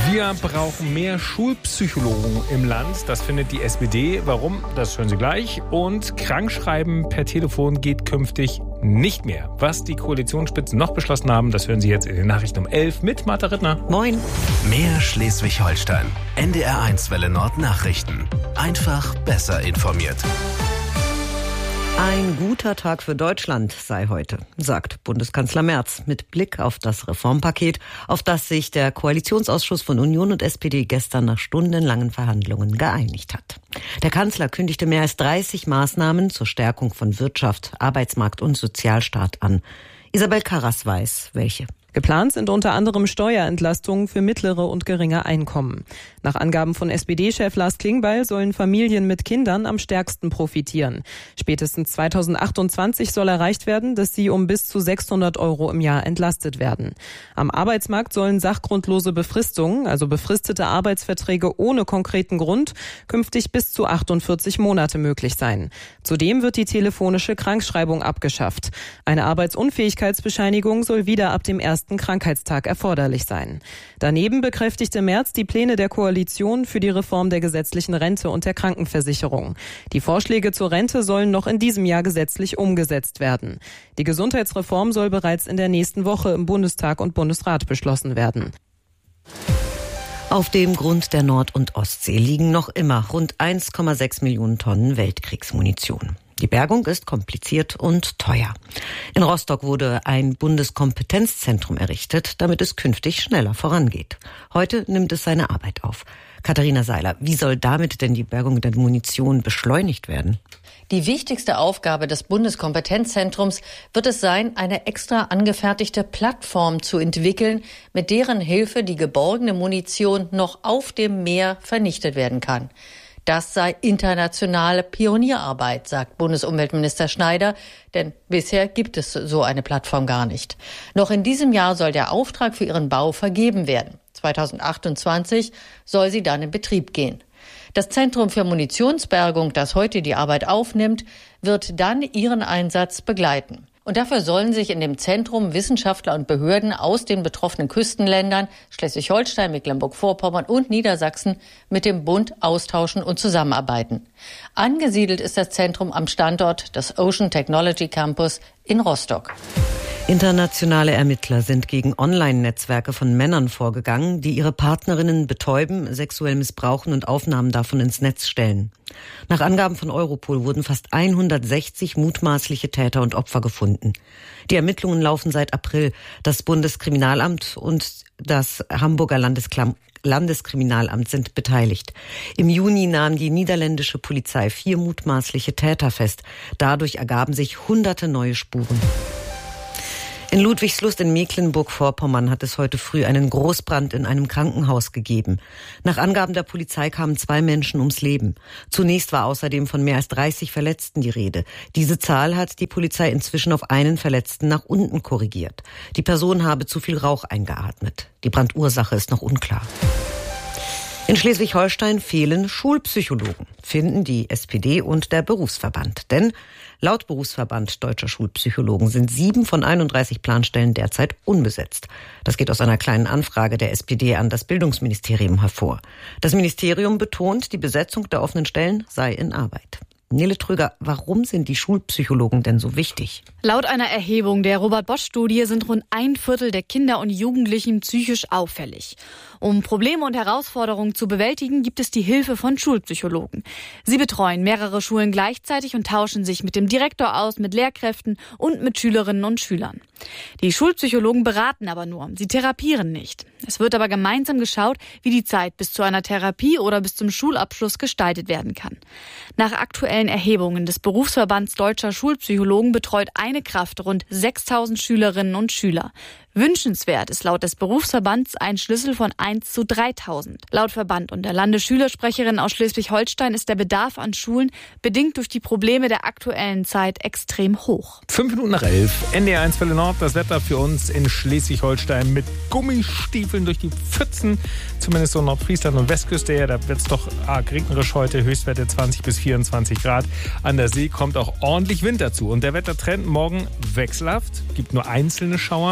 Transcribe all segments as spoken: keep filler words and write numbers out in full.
Wir brauchen mehr Schulpsychologen im Land. Das findet die S P D. Warum? Das hören Sie gleich. Und Krankschreiben per Telefon geht künftig nicht mehr. Was die Koalitionsspitzen noch beschlossen haben, das hören Sie jetzt in den Nachrichten um elf mit Martha Rittner. Moin. Mehr Schleswig-Holstein. N D R eins Welle Nord Nachrichten. Einfach besser informiert. Ein guter Tag für Deutschland sei heute, sagt Bundeskanzler Merz mit Blick auf das Reformpaket, auf das sich der Koalitionsausschuss von Union und S P D gestern nach stundenlangen Verhandlungen geeinigt hat. Der Kanzler kündigte mehr als dreißig Maßnahmen zur Stärkung von Wirtschaft, Arbeitsmarkt und Sozialstaat an. Isabel Karras weiß, welche. Geplant sind unter anderem Steuerentlastungen für mittlere und geringe Einkommen. Nach Angaben von S P D-Chef Lars Klingbeil sollen Familien mit Kindern am stärksten profitieren. Spätestens zweitausendachtundzwanzig soll erreicht werden, dass sie um bis zu sechshundert Euro im Jahr entlastet werden. Am Arbeitsmarkt sollen sachgrundlose Befristungen, also befristete Arbeitsverträge ohne konkreten Grund, künftig bis zu achtundvierzig Monate möglich sein. Zudem wird die telefonische Krankschreibung abgeschafft. Eine Arbeitsunfähigkeitsbescheinigung soll wieder ab dem ersten Krankheitstag erforderlich sein. Daneben bekräftigte Merz die Pläne der Koalition für die Reform der gesetzlichen Rente und der Krankenversicherung. Die Vorschläge zur Rente sollen noch in diesem Jahr gesetzlich umgesetzt werden. Die Gesundheitsreform soll bereits in der nächsten Woche im Bundestag und Bundesrat beschlossen werden. Auf dem Grund der Nord- und Ostsee liegen noch immer rund eins Komma sechs Millionen Tonnen Weltkriegsmunition. Die Bergung ist kompliziert und teuer. In Rostock wurde ein Bundeskompetenzzentrum errichtet, damit es künftig schneller vorangeht. Heute nimmt es seine Arbeit auf. Katharina Seiler, wie soll damit denn die Bergung der Munition beschleunigt werden? Die wichtigste Aufgabe des Bundeskompetenzzentrums wird es sein, eine extra angefertigte Plattform zu entwickeln, mit deren Hilfe die geborgene Munition noch auf dem Meer vernichtet werden kann. Das sei internationale Pionierarbeit, sagt Bundesumweltminister Schneider, denn bisher gibt es so eine Plattform gar nicht. Noch in diesem Jahr soll der Auftrag für ihren Bau vergeben werden. zweitausendachtundzwanzig soll sie dann in Betrieb gehen. Das Zentrum für Munitionsbergung, das heute die Arbeit aufnimmt, wird dann ihren Einsatz begleiten. Und dafür sollen sich in dem Zentrum Wissenschaftler und Behörden aus den betroffenen Küstenländern Schleswig-Holstein, Mecklenburg-Vorpommern und Niedersachsen mit dem Bund austauschen und zusammenarbeiten. Angesiedelt ist das Zentrum am Standort des Ocean Technology Campus in Rostock. Internationale Ermittler sind gegen Online-Netzwerke von Männern vorgegangen, die ihre Partnerinnen betäuben, sexuell missbrauchen und Aufnahmen davon ins Netz stellen. Nach Angaben von Europol wurden fast hundertsechzig mutmaßliche Täter und Opfer gefunden. Die Ermittlungen laufen seit April. Das Bundeskriminalamt und das Hamburger Landesklam- Landeskriminalamt sind beteiligt. Im Juni nahm die niederländische Polizei vier mutmaßliche Täter fest. Dadurch ergaben sich hunderte neue Spuren. In Ludwigslust in Mecklenburg-Vorpommern hat es heute früh einen Großbrand in einem Krankenhaus gegeben. Nach Angaben der Polizei kamen zwei Menschen ums Leben. Zunächst war außerdem von mehr als dreißig Verletzten die Rede. Diese Zahl hat die Polizei inzwischen auf einen Verletzten nach unten korrigiert. Die Person habe zu viel Rauch eingeatmet. Die Brandursache ist noch unklar. In Schleswig-Holstein fehlen Schulpsychologen, finden die S P D und der Berufsverband. Denn laut Berufsverband Deutscher Schulpsychologen sind sieben von einunddreißig Planstellen derzeit unbesetzt. Das geht aus einer kleinen Anfrage der S P D an das Bildungsministerium hervor. Das Ministerium betont, die Besetzung der offenen Stellen sei in Arbeit. Nele Tröger, warum sind die Schulpsychologen denn so wichtig? Laut einer Erhebung der Robert-Bosch-Studie sind rund ein Viertel der Kinder und Jugendlichen psychisch auffällig. Um Probleme und Herausforderungen zu bewältigen, gibt es die Hilfe von Schulpsychologen. Sie betreuen mehrere Schulen gleichzeitig und tauschen sich mit dem Direktor aus, mit Lehrkräften und mit Schülerinnen und Schülern. Die Schulpsychologen beraten aber nur, sie therapieren nicht. Es wird aber gemeinsam geschaut, wie die Zeit bis zu einer Therapie oder bis zum Schulabschluss gestaltet werden kann. Nach aktuellen Erhebungen des Berufsverbands Deutscher Schulpsychologen betreut eine Kraft rund sechstausend Schülerinnen und Schüler. Wünschenswert ist laut des Berufsverbands ein Schlüssel von eins zu dreitausend. Laut Verband und der Landesschülersprecherin aus Schleswig-Holstein ist der Bedarf an Schulen bedingt durch die Probleme der aktuellen Zeit extrem hoch. Fünf Minuten nach elf, N D R eins Welle Nord, das Wetter für uns in Schleswig-Holstein mit Gummistiefeln durch die Pfützen, zumindest so Nordfriesland und Westküste her. Da wird es doch arg regnerisch heute, Höchstwerte zwanzig bis vierundzwanzig Grad. An der See kommt auch ordentlich Wind dazu. Und der Wettertrend morgen wechselhaft, gibt nur einzelne Schauer bei einundzwanzig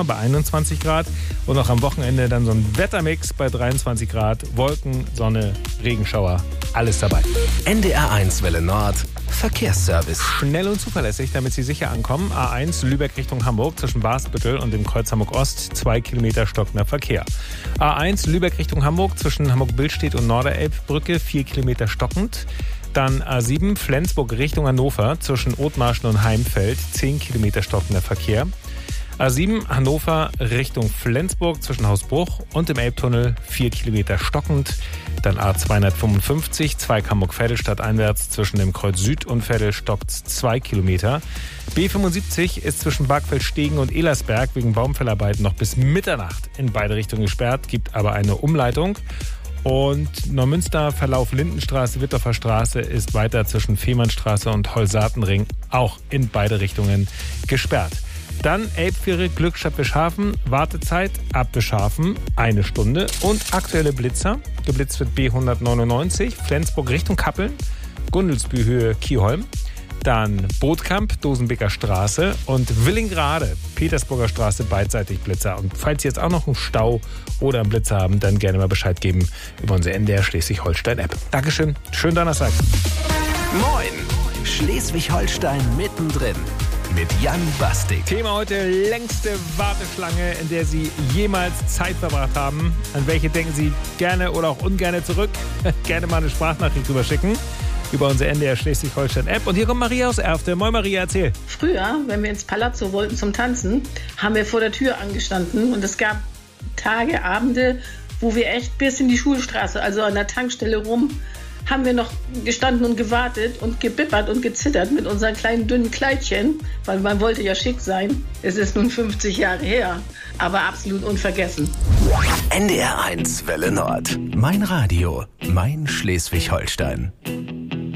fünfundzwanzig Grad. Und auch am Wochenende dann so ein Wettermix bei dreiundzwanzig Grad. Wolken, Sonne, Regenschauer, alles dabei. N D R eins Welle Nord, Verkehrsservice. Schnell und zuverlässig, damit Sie sicher ankommen. A eins Lübeck Richtung Hamburg zwischen Wasbüttel und dem Kreuz Hamburg Ost, zwei Kilometer stockender Verkehr. A eins Lübeck Richtung Hamburg zwischen Hamburg-Billstedt und Norderelbbrücke, vier Kilometer stockend. Dann A sieben Flensburg Richtung Hannover zwischen Othmarschen und Heimfeld, zehn Kilometer stockender Verkehr. A sieben Hannover Richtung Flensburg zwischen Hausbruch und dem Elbtunnel, vier Kilometer stockend. Dann A zweihundertfünfundfünfzig Zweig Hamburg-Vettelstadt einwärts zwischen dem Kreuz Süd und Vettel stockt zwei Kilometer. B fünfundsiebzig ist zwischen Bargfeld-Stegen und Elersberg wegen Baumfellarbeiten noch bis Mitternacht in beide Richtungen gesperrt, gibt aber eine Umleitung. Und Neumünster Verlauf Lindenstraße, Wittorfer Straße ist weiter zwischen Fehmarnstraße und Holsatenring auch in beide Richtungen gesperrt. Dann Elbfähre Glückstadt Bischhafen, Wartezeit ab Bischhafen eine Stunde und aktuelle Blitzer. Geblitzt wird B hundertneunundneunzig, Flensburg Richtung Kappeln, Gundelsbühöhe Kieholm. Dann Bootkamp, Dosenbeker Straße und Willingrade, Petersburger Straße, beidseitig Blitzer. Und falls Sie jetzt auch noch einen Stau oder einen Blitzer haben, dann gerne mal Bescheid geben über unsere N D R Schleswig-Holstein-App. Dankeschön, schönen Donnerstag. Moin, Schleswig-Holstein mittendrin mit Jan Bastik. Thema heute, längste Warteschlange, in der Sie jemals Zeit verbracht haben. An welche denken Sie gerne oder auch ungerne zurück? Gerne mal eine Sprachnachricht drüber schicken. Über unsere N D R Schleswig-Holstein-App. Und hier kommt Maria aus Erfte. Moin Maria, erzähl. Früher, wenn wir ins Palazzo wollten zum Tanzen, haben wir vor der Tür angestanden und es gab Tage, Abende, wo wir echt bis in die Schulstraße, also an der Tankstelle rum, haben wir noch gestanden und gewartet und gebippert und gezittert mit unseren kleinen dünnen Kleidchen, weil man wollte ja schick sein. Es ist nun fünfzig Jahre her, aber absolut unvergessen. N D R eins Welle Nord. Mein Radio, mein Schleswig-Holstein.